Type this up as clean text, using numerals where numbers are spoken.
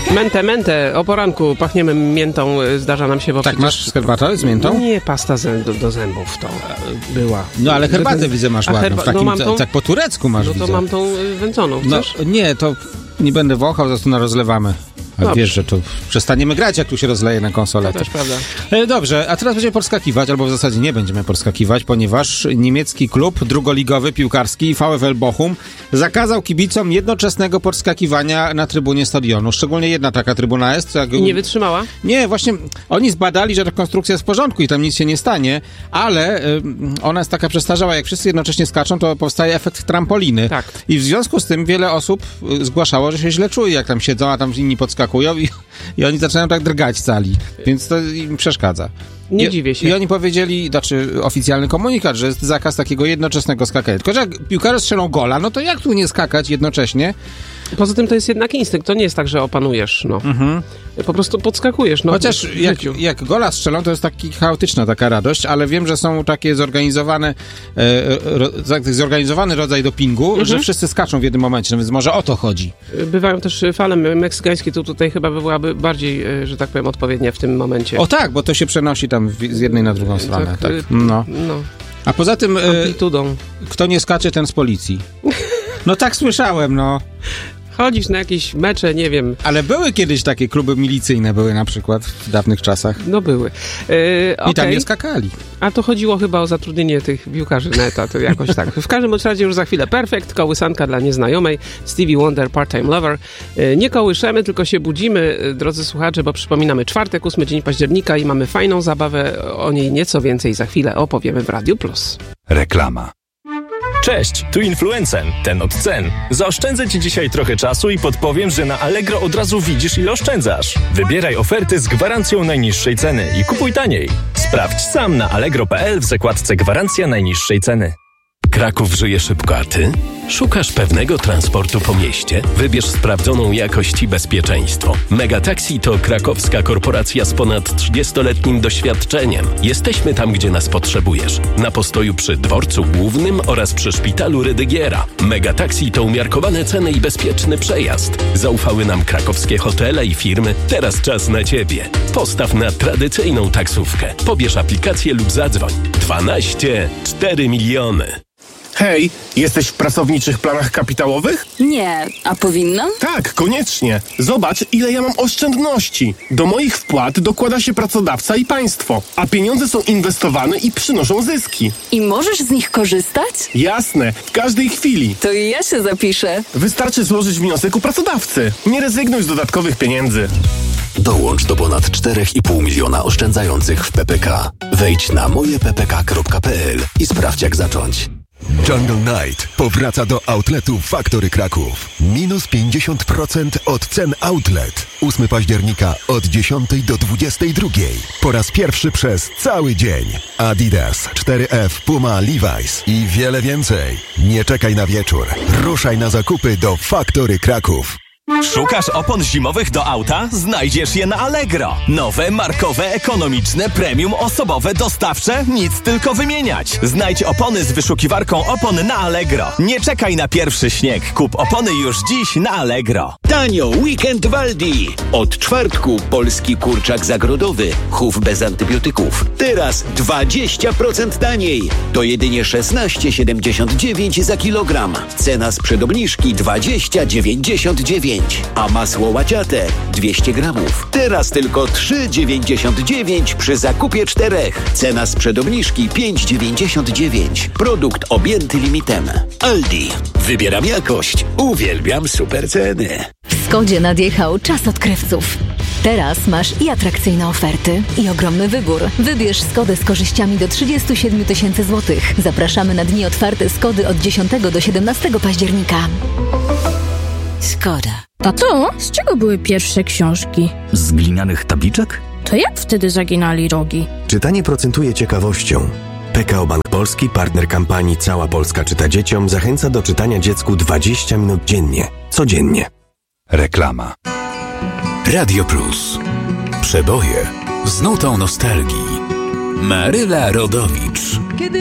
Mentę. O poranku pachniemy miętą, zdarza nam się, bo Tak, masz herbatę z miętą? Nie, pasta do zębów to była. No ale herbatę widzę masz ładną, w takim, tak po turecku masz, no to widzę. mam tą wędzoną, chcesz? No, nie, to nie będę wąchał, zresztą rozlewamy. A Dobrze. wiesz, że to przestaniemy grać, jak tu się rozleje na konsolę. To też prawda. Dobrze, a teraz będziemy podskakiwać, albo w zasadzie nie będziemy podskakiwać, ponieważ niemiecki klub drugoligowy piłkarski VfL Bochum zakazał kibicom jednoczesnego podskakiwania na trybunie stadionu. Szczególnie jedna taka trybuna jest. I nie wytrzymała? Nie, właśnie oni zbadali, że ta konstrukcja jest w porządku i tam nic się nie stanie, ale ona jest taka przestarzała, jak wszyscy jednocześnie skaczą, to powstaje efekt trampoliny. Tak. I w związku z tym wiele osób zgłaszało, że się źle czuje, jak tam siedzą, a tam inni podskakują i oni zaczynają tak drgać z sali, więc to im przeszkadza. Nie dziwię się. I oni powiedzieli, znaczy oficjalny komunikat, że jest zakaz takiego jednoczesnego skakania. Tylko, że jak piłkarze strzelą gola, no to jak tu nie skakać jednocześnie? Poza tym to jest jednak instynkt, to nie jest tak, że opanujesz, no. Po prostu podskakujesz, no. Chociaż jak gola strzelą, to jest taki chaotyczna taka radość, ale wiem, że są takie zorganizowany rodzaj dopingu, że wszyscy skaczą w jednym momencie, więc może o to chodzi. Bywają też fale meksykańskie, to tutaj chyba byłaby bardziej, że tak powiem, odpowiednia w tym momencie. O tak, bo to się przenosi tam z jednej na drugą stronę. Tak. No. A poza tym, kto nie skacze, ten z policji. No tak słyszałem, no. Chodzisz na jakieś mecze, nie wiem. Ale były kiedyś takie kluby milicyjne, były na przykład w dawnych czasach. No były. I tam nie skakali. A to chodziło chyba o zatrudnienie tych piłkarzy na etat, jakoś tak. W każdym razie już za chwilę Perfect, kołysanka dla nieznajomej, Stevie Wonder, Part-Time Lover. Nie kołyszemy, tylko się budzimy, drodzy słuchacze, bo przypominamy czwartek, 8 dzień października i mamy fajną zabawę, o niej nieco więcej za chwilę opowiemy w Radiu Plus. Reklama. Cześć, tu Influencen, ten od cen. Zaoszczędzę Ci dzisiaj trochę czasu i podpowiem, że na Allegro od razu widzisz, ile oszczędzasz. Wybieraj oferty z gwarancją najniższej ceny i kupuj taniej. Sprawdź sam na allegro.pl w zakładce Gwarancja najniższej ceny. Kraków żyje szybko, a ty? Szukasz pewnego transportu po mieście? Wybierz sprawdzoną jakość i bezpieczeństwo. Megataxi to krakowska korporacja z ponad 30-letnim doświadczeniem. Jesteśmy tam, gdzie nas potrzebujesz. Na postoju przy dworcu głównym oraz przy szpitalu Rydygiera. Megataxi to umiarkowane ceny i bezpieczny przejazd. Zaufały nam krakowskie hotele i firmy. Teraz czas na ciebie. Postaw na tradycyjną taksówkę. Pobierz aplikację lub zadzwoń. 4 miliony. Hej, jesteś w pracowniczych planach kapitałowych? Nie, a powinnam? Tak, koniecznie. Zobacz, ile ja mam oszczędności. Do moich wpłat dokłada się pracodawca i państwo, a pieniądze są inwestowane i przynoszą zyski. I możesz z nich korzystać? Jasne, w każdej chwili. To i ja się zapiszę. Wystarczy złożyć wniosek u pracodawcy. Nie rezygnuj z dodatkowych pieniędzy. Dołącz do ponad 4,5 miliona oszczędzających w PPK. Wejdź na mojeppk.pl i sprawdź, jak zacząć. Jungle Night powraca do outletu Factory Kraków. Minus 50% od cen outlet. 8 października od 10 do 22. Po raz pierwszy przez cały dzień. Adidas, 4F, Puma, Levi's i wiele więcej. Nie czekaj na wieczór. Ruszaj na zakupy do Factory Kraków. Szukasz opon zimowych do auta? Znajdziesz je na Allegro. Nowe, markowe, ekonomiczne, premium, osobowe, dostawcze? Nic tylko wymieniać. Znajdź opony z wyszukiwarką opon na Allegro. Nie czekaj na pierwszy śnieg. Kup opony już dziś na Allegro. Tanio, weekend w Aldi. Od czwartku polski kurczak zagrodowy. Chów bez antybiotyków. Teraz 20% taniej. To jedynie 16,79 za kilogram. Cena sprzed obniżki 20,99. A masło łaciate 200 gramów. Teraz tylko 3,99 przy zakupie 4. Cena sprzed obniżki 5,99. Produkt objęty limitem. Aldi. Wybieram jakość. Uwielbiam super ceny. W Skodzie nadjechał czas odkrywców. Teraz masz i atrakcyjne oferty, i ogromny wybór. Wybierz Skodę z korzyściami do 37 000 złotych. Zapraszamy na dni otwarte Skody od 10 do 17 października. Skoda. Tato, z czego były pierwsze książki? Z glinianych tabliczek? To jak wtedy zaginali rogi? Czytanie procentuje ciekawością. PKO Bank Polski, partner kampanii Cała Polska czyta dzieciom, zachęca do czytania dziecku 20 minut dziennie. Codziennie. Reklama. Radio Plus. Przeboje z nutą nostalgii. Maryla Rodowicz.